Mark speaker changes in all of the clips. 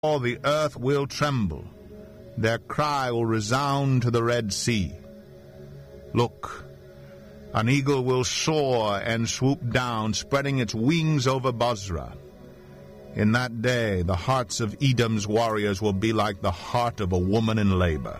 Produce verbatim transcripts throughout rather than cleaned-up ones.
Speaker 1: All the earth will tremble. Their cry will resound to the Red Sea. Look, an eagle will soar and swoop down, spreading its wings over Bozrah. In that day, the hearts of Edom's warriors will be like the heart of a woman in labor.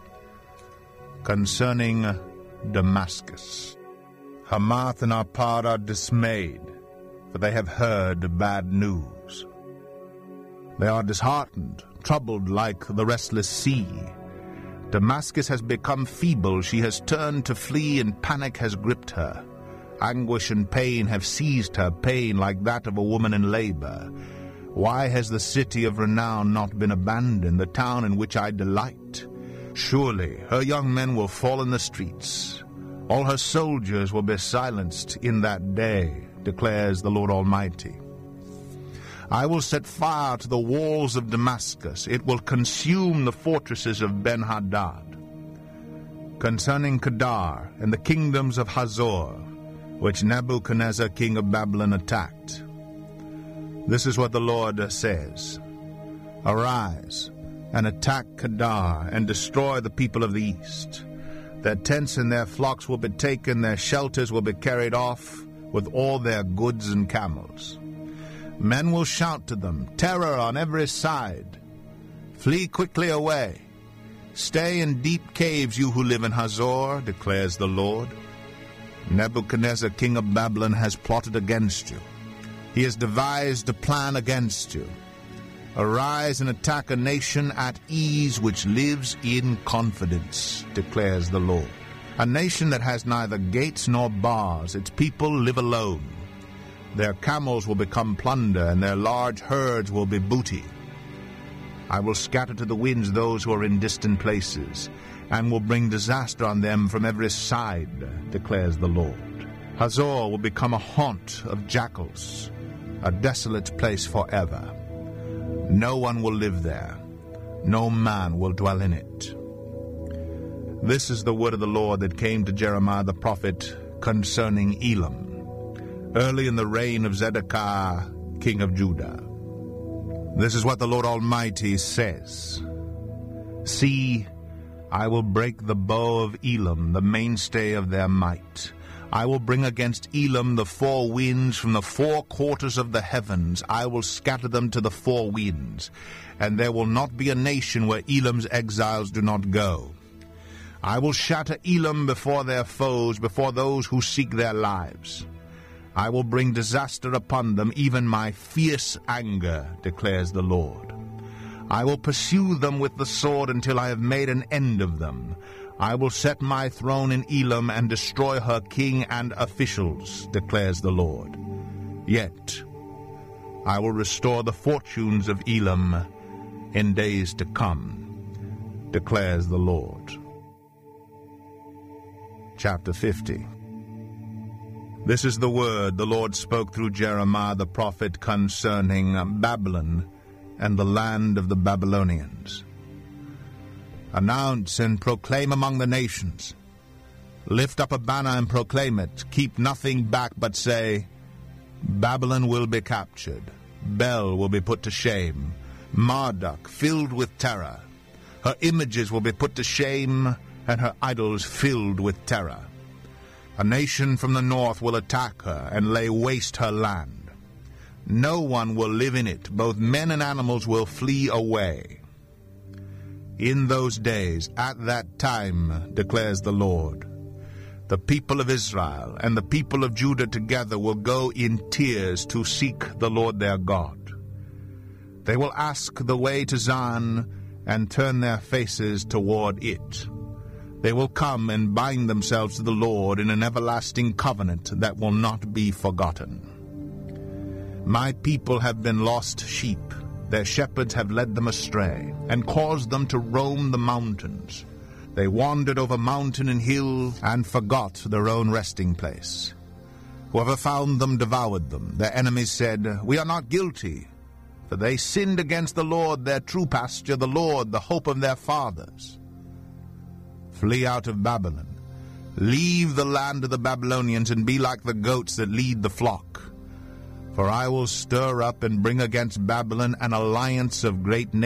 Speaker 1: Concerning Damascus, Hamath and Arpad are dismayed, for they have heard bad news. They are disheartened, troubled like the restless sea. Damascus has become feeble, she has turned to flee, and panic has gripped her. Anguish and pain have seized her, pain like that of a woman in labor. Why has the city of renown not been abandoned, the town in which I delight? Surely her young men will fall in the streets. All her soldiers will be silenced in that day, declares the Lord Almighty. I will set fire to the walls of Damascus. It will consume the fortresses of Ben-Hadad. Concerning Kedar and the kingdoms of Hazor, which Nebuchadnezzar king of Babylon attacked, this is what the Lord says. Arise and attack Kedar and destroy the people of the east. Their tents and their flocks will be taken, their shelters will be carried off, with all their goods and camels. Men will shout to them, terror on every side. Flee quickly away. Stay in deep caves, you who live in Hazor, declares the Lord. Nebuchadnezzar, king of Babylon, has plotted against you. He has devised a plan against you. Arise and attack a nation at ease which lives in confidence, declares the Lord. A nation that has neither gates nor bars, its people live alone. Their camels will become plunder, and their large herds will be booty. I will scatter to the winds those who are in distant places, and will bring disaster on them from every side, declares the Lord. Hazor will become a haunt of jackals, a desolate place forever. No one will live there. No man will dwell in it. This is the word of the Lord that came to Jeremiah the prophet concerning Elam, early in the reign of Zedekiah, king of Judah. This is what the Lord Almighty says. See, I will break the bow of Elam, the mainstay of their might. I will bring against Elam the four winds from the four quarters of the heavens. I will scatter them to the four winds, and there will not be a nation where Elam's exiles do not go. I will shatter Elam before their foes, before those who seek their lives. I will bring disaster upon them, even my fierce anger, declares the Lord. I will pursue them with the sword until I have made an end of them. I will set my throne in Elam and destroy her king and officials, declares the Lord. Yet I will restore the fortunes of Elam in days to come, declares the Lord. Chapter fifty. This is the word the Lord spoke through Jeremiah the prophet concerning Babylon and the land of the Babylonians. Announce and proclaim among the nations. Lift up a banner and proclaim it. Keep nothing back, but say, Babylon will be captured. Bel will be put to shame. Marduk filled with terror. Her images will be put to shame, and her idols filled with terror. A nation from the north will attack her and lay waste her land. No one will live in it. Both men and animals will flee away. In those days, at that time, declares the Lord, the people of Israel and the people of Judah together will go in tears to seek the Lord their God. They will ask the way to Zion and turn their faces toward it. They will come and bind themselves to the Lord in an everlasting covenant that will not be forgotten. My people have been lost sheep. Their shepherds have led them astray and caused them to roam the mountains. They wandered over mountain and hill and forgot their own resting place. Whoever found them devoured them. Their enemies said, We are not guilty, for they sinned against the Lord, their true pasture, the Lord, the hope of their fathers. Flee out of Babylon. Leave the land of the Babylonians and be like the goats that lead the flock. For I will stir up and bring against Babylon an alliance of great nations,